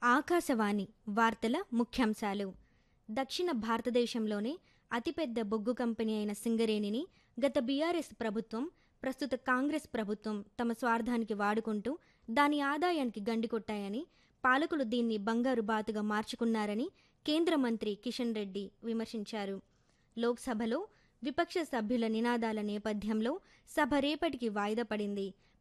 ఆకాశవాణి వార్తల ముఖ్యాంశాలు. దక్షిణ భారతదేశంలోనే అతిపెద్ద బొగ్గు కంపెనీ అయిన సింగరేణిని గత బీఆర్ఎస్ ప్రభుత్వం, ప్రస్తుత కాంగ్రెస్ ప్రభుత్వం తమ స్వార్థానికి వాడుకుంటూ దాని ఆదాయానికి గండికొట్టాయని, పాలకులు దీన్ని బంగారు బాతుగా మార్చుకున్నారని కేంద్ర మంత్రి కిషన్ రెడ్డి విమర్శించారు. లోక్సభలో విపక్ష సభ్యుల నినాదాల నేపథ్యంలో సభ రేపటికి వాయిదా పడింది.